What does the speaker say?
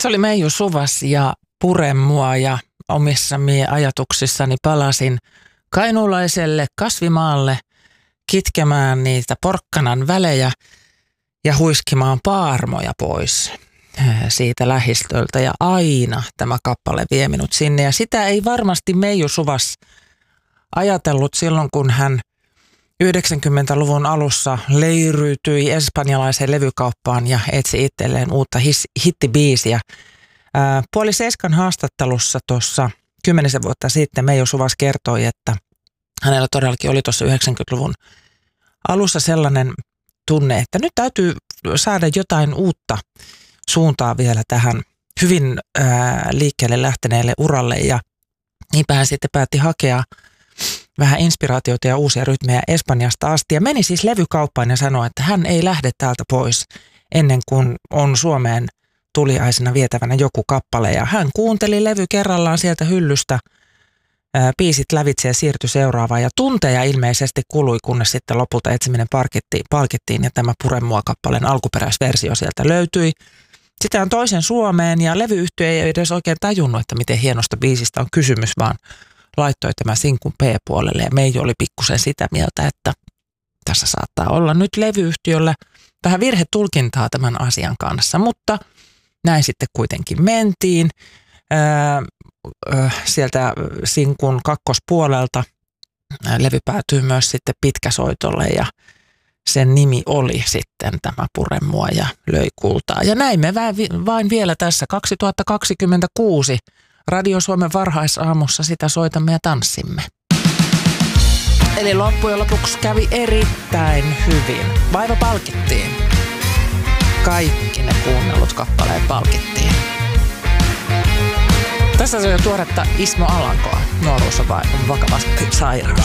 Se oli Meiju Suvas ja Pure mua, ja omissa ajatuksissani palasin kainuulaiselle kasvimaalle kitkemään niitä porkkanan välejä ja huiskimaan paarmoja pois siitä lähistöltä. Ja aina tämä kappale vie minut sinne. Ja sitä ei varmasti Meiju Suvas ajatellut silloin, kun hän 90-luvun alussa leiriytyi espanjalaiseen levykauppaan ja etsi itselleen uutta hittibiisiä. 6:30 haastattelussa tuossa 10 vuotta sitten Meiju Suvas kertoi, että hänellä todellakin oli tuossa 90-luvun alussa sellainen tunne, että nyt täytyy saada jotain uutta suuntaa vielä tähän hyvin liikkeelle lähteneelle uralle, ja niinpä hän sitten päätti hakea vähän inspiraatiota ja uusia rytmejä Espanjasta asti, ja meni siis levykauppaan ja sanoi, että hän ei lähde täältä pois ennen kuin on Suomeen tuliaisena vietävänä joku kappale. Ja hän kuunteli levy kerrallaan sieltä hyllystä, biisit lävitse ja siirtyi seuraavaan, ja tunteja ilmeisesti kului, kunnes sitten lopulta etsiminen palkittiin ja tämä Pure mua -kappaleen alkuperäisversio sieltä löytyi. Sitä on toisen Suomeen, ja levyyhtiö ei edes oikein tajunnut, että miten hienosta biisistä on kysymys, vaan laittoi tämän sinkun P-puolelle, ja Meiju oli pikkusen sitä mieltä, että tässä saattaa olla nyt levyyhtiöllä vähän virhetulkintaa tämän asian kanssa, mutta näin sitten kuitenkin mentiin. Sieltä sinkun kakkospuolelta levy päätyi myös sitten pitkäsoitolle, ja sen nimi oli sitten tämä Pure mua ja löi kultaa. Ja näin me vain vielä tässä 2026 Radio Suomen varhaisaamussa sitä soitamme ja tanssimme. Eli loppujen lopuksi kävi erittäin hyvin. Vaiva palkittiin. Kaikki ne kuunnellut kappaleet palkittiin. Tässä on jo tuoretta Ismo Alankoa. Nuoruus on vakavasti sairas.